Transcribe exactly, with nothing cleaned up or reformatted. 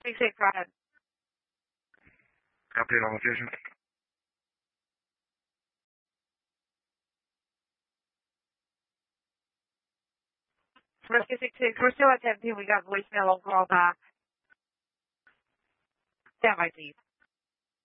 six six, go ahead. Update on location. Rescue six six, we're still attempting. We got voicemail on call back. Stand by, please.